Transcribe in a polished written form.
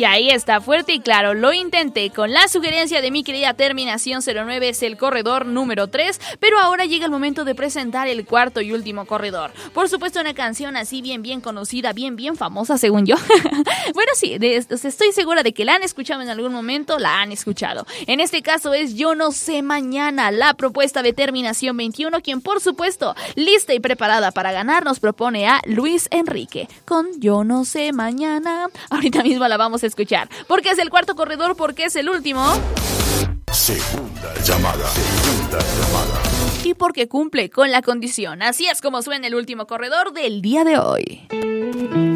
Y ahí está, fuerte y claro, lo intenté. Con la sugerencia de mi querida Terminación 09 es el corredor número 3, pero ahora llega el momento de presentar el cuarto y último corredor. Por supuesto, una canción así bien conocida, bien famosa según yo. Bueno, sí, estoy segura de que la han escuchado en algún momento, la han escuchado. En este caso es Yo No Sé Mañana, la propuesta de Terminación 21, quien por supuesto, lista y preparada para ganar, nos propone a Luis Enrique con Yo No Sé Mañana. Ahorita mismo la vamos a escuchar. ¿Por qué es el cuarto corredor? ¿Por qué es el último? Segunda llamada. Y porque cumple con la condición. Así es como suena el último corredor del día de hoy.